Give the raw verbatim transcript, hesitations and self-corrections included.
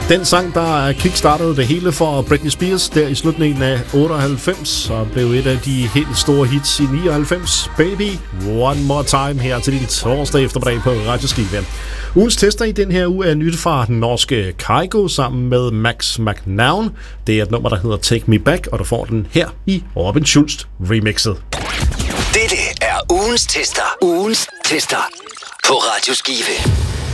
Den sang, der kickstartede det hele for Britney Spears der i slutningen af otteoghalvfems og blev et af de helt store hits i nioghalvfems. Baby, One More Time her til din torsdag eftermiddag på Radio Skive. Ugens tester i den her uge er nyt fra den norske Kygo sammen med Max McNown. Det er et nummer, der hedder Take Me Back, og du får den her i Robin Schulz remixet. Dette er ugens tester. Ugens tester på Radio Skive.